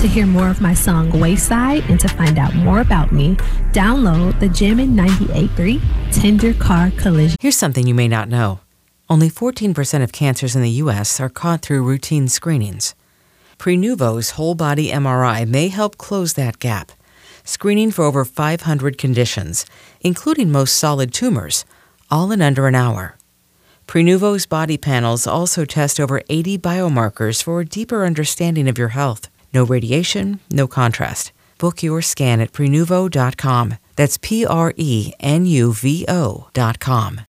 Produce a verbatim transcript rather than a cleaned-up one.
To hear more of my song Wayside and to find out more about me, download the Jammin' ninety-eight point three Tender Car Collision. Here's something you may not know. Only fourteen percent of cancers in the U S are caught through routine screenings. Prenuvo's whole-body M R I may help close that gap, screening for over five hundred conditions, including most solid tumors, all in under an hour. Prenuvo's body panels also test over eighty biomarkers for a deeper understanding of your health. No radiation, no contrast. Book your scan at prenuvo dot com. That's P R E N U V O dot com.